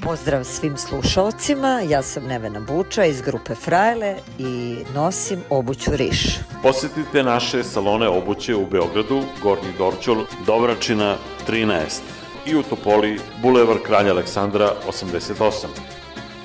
Pozdrav svim slušalcima, ja sam Nevena Buča iz grupe Frajle i nosim obuću Riš. Posetite naše salone obuće u Beogradu, Gornji Dorćol, Dobračina 13 i u Topoli, Bulevar Kralja Aleksandra 88.